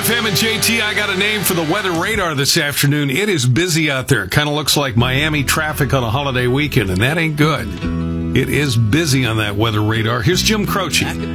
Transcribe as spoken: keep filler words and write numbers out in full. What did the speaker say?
F M and J T, I got a name for the weather radar this afternoon. It is busy out there. Kind of looks like Miami traffic on a holiday weekend, and that ain't good. It is busy on that weather radar. Here's Jim Croce.